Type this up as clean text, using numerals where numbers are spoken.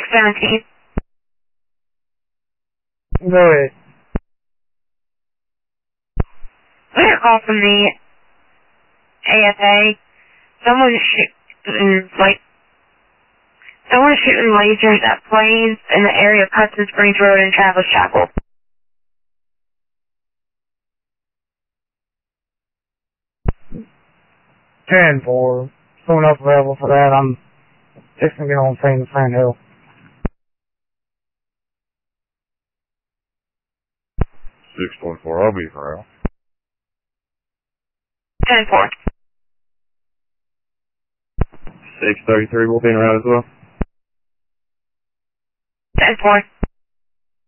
17. Go ahead. We got a call from the AFA. Someone's shooting lasers at planes in the area of Hudson Springs Road and Travis Chapel. Ten for someone else available for that. I'm just gonna get on Sand Hill. 624, I'll be around. 10-4. 633 will be around as well. 10-4.